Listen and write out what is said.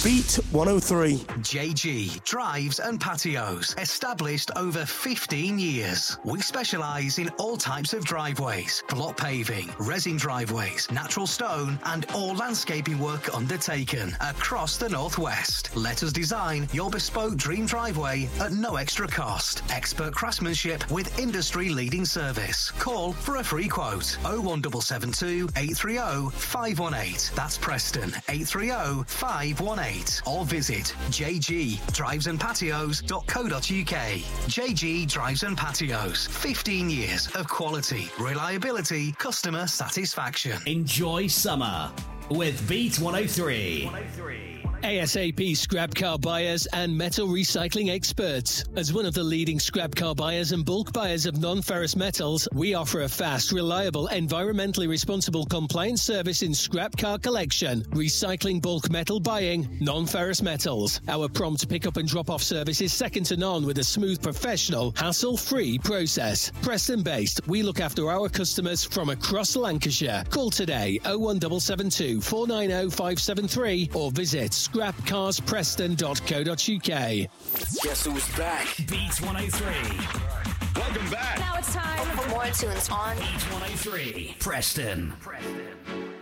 Beat 103. JG Drives and Patios. Established over 15 years. We specialise in all types of driveways, block paving, resin driveways, natural stone, and all landscaping work undertaken across the Northwest. Let us design your bespoke dream driveway at no extra cost. Expert craftsmanship with industry-leading service. Call for a free quote. 01772 830 518. That's Preston 830 518. Or visit jgdrivesandpatios.co.uk. JG Drives and Patios. 15 years of quality, reliability, customer satisfaction. Enjoy summer with Beat 103. ASAP scrap car buyers and metal recycling experts. As one of the leading scrap car buyers and bulk buyers of non-ferrous metals, we offer a fast, reliable, environmentally responsible compliance service in scrap car collection, recycling bulk metal buying, non-ferrous metals. Our prompt pick-up and drop-off service is second to none with a smooth, professional, hassle-free process. Preston-based, we look after our customers from across Lancashire. Call today 01772 490 573 or visit scrapcarspreston.co.uk. Guess who's back? Beat 103. Welcome back. Now it's time for more tunes on Beat 103. Preston.